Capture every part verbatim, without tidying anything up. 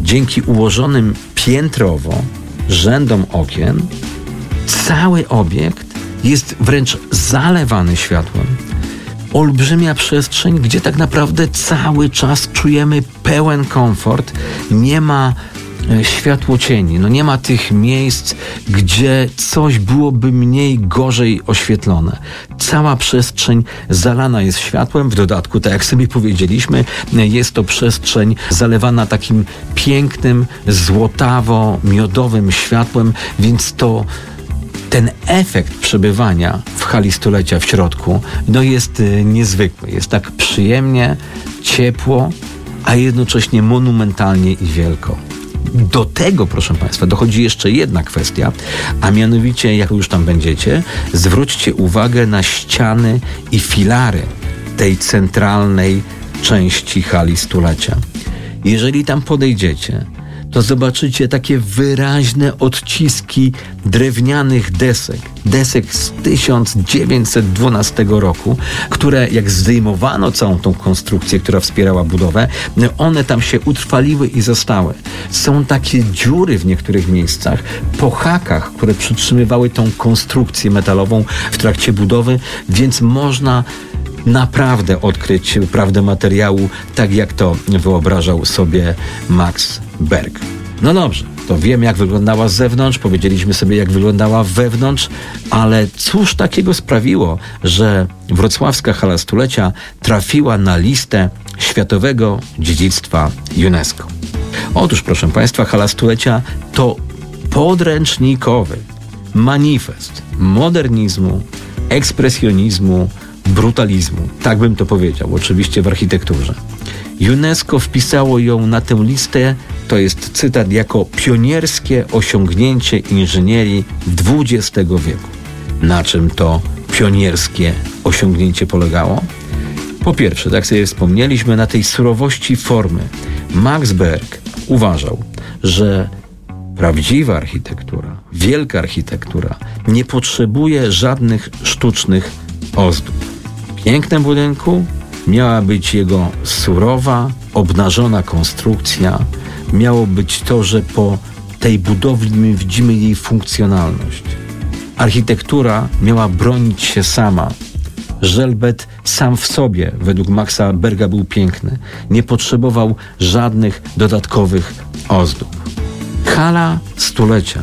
dzięki ułożonym piętrowo rzędom okien cały obiekt jest wręcz zalewany światłem. Olbrzymia przestrzeń, gdzie tak naprawdę cały czas czujemy pełen komfort. Nie ma światłocieni, no nie ma tych miejsc, gdzie coś byłoby mniej gorzej oświetlone. Cała przestrzeń zalana jest światłem, w dodatku, tak jak sobie powiedzieliśmy, jest to przestrzeń zalewana takim pięknym, złotawo-miodowym światłem, więc to ten efekt przebywania w hali stulecia w środku, no jest niezwykły. Jest tak przyjemnie, ciepło, a jednocześnie monumentalnie i wielko. Do tego, proszę Państwa, dochodzi jeszcze jedna kwestia, a mianowicie, jak już tam będziecie, zwróćcie uwagę na ściany i filary tej centralnej części hali stulecia. Jeżeli tam podejdziecie, to zobaczycie takie wyraźne odciski drewnianych desek, desek z tysiąc dziewięćset dwunastego roku, które jak zdejmowano całą tą konstrukcję, która wspierała budowę, one tam się utrwaliły i zostały. Są takie dziury w niektórych miejscach po hakach, które przytrzymywały tą konstrukcję metalową w trakcie budowy, więc można naprawdę odkryć prawdę materiału, tak jak to wyobrażał sobie Max Berg. No dobrze, to wiem, jak wyglądała z zewnątrz, powiedzieliśmy sobie, jak wyglądała wewnątrz, ale cóż takiego sprawiło, że wrocławska hala stulecia trafiła na listę Światowego Dziedzictwa UNESCO? Otóż, proszę Państwa, hala stulecia to podręcznikowy manifest modernizmu, ekspresjonizmu, brutalizmu. Tak bym to powiedział, oczywiście w architekturze. UNESCO wpisało ją na tę listę, to jest cytat, jako pionierskie osiągnięcie inżynierii dwudziestego wieku. Na czym to pionierskie osiągnięcie polegało? Po pierwsze, tak jak sobie wspomnieliśmy, na tej surowości formy. Max Berg uważał, że prawdziwa architektura, wielka architektura nie potrzebuje żadnych sztucznych ozdób. W pięknym budynku miała być jego surowa, obnażona konstrukcja. Miało być to, że po tej budowli my widzimy jej funkcjonalność. Architektura miała bronić się sama. Żelbet sam w sobie, według Maxa Berga, był piękny. Nie potrzebował żadnych dodatkowych ozdób. Hala stulecia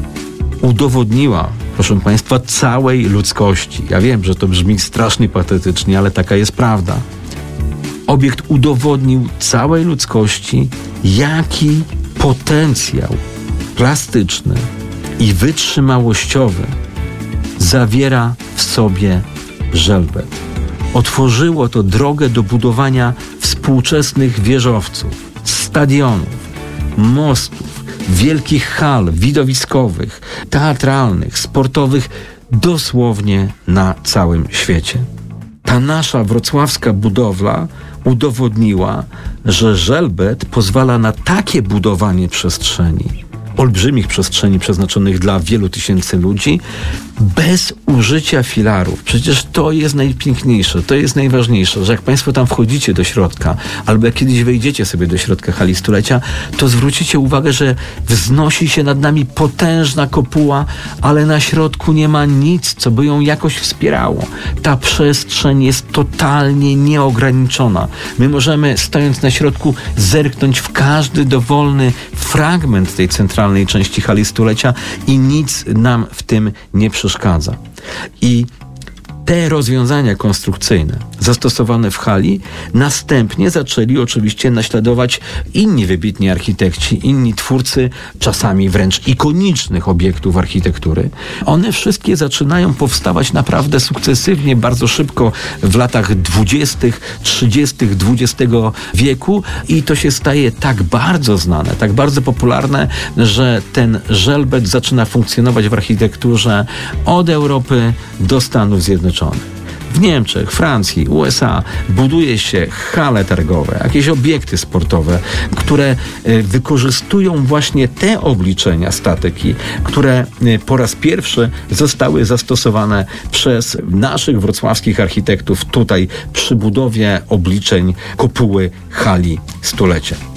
udowodniła, proszę Państwa, całej ludzkości. Ja wiem, że to brzmi strasznie patetycznie, ale taka jest prawda. Obiekt udowodnił całej ludzkości, jaki potencjał plastyczny i wytrzymałościowy zawiera w sobie żelbet. Otworzyło to drogę do budowania współczesnych wieżowców, stadionów, mostów, wielkich hal widowiskowych, teatralnych, sportowych, dosłownie na całym świecie. Ta nasza wrocławska budowla udowodniła, że żelbet pozwala na takie budowanie przestrzeni, olbrzymich przestrzeni przeznaczonych dla wielu tysięcy ludzi, bez użycia filarów. Przecież to jest najpiękniejsze, to jest najważniejsze, że jak Państwo tam wchodzicie do środka, albo jak kiedyś wejdziecie sobie do środka hali stulecia, to zwrócicie uwagę, że wznosi się nad nami potężna kopuła, ale na środku nie ma nic, co by ją jakoś wspierało. Ta przestrzeń jest totalnie nieograniczona. My możemy, stojąc na środku, zerknąć w każdy dowolny fragment tej centralnej części hali stulecia i nic nam w tym nie przeszkadza. I te rozwiązania konstrukcyjne zastosowane w hali następnie zaczęli oczywiście naśladować inni wybitni architekci, inni twórcy czasami wręcz ikonicznych obiektów architektury. One wszystkie zaczynają powstawać naprawdę sukcesywnie, bardzo szybko w latach dwudziestych, trzydziestych dwudziestego wieku i to się staje tak bardzo znane, tak bardzo popularne, że ten żelbet zaczyna funkcjonować w architekturze od Europy do Stanów Zjednoczonych. W Niemczech, Francji, U S A buduje się hale targowe, jakieś obiekty sportowe, które wykorzystują właśnie te obliczenia statyki, które po raz pierwszy zostały zastosowane przez naszych wrocławskich architektów tutaj przy budowie obliczeń kopuły hali stulecia.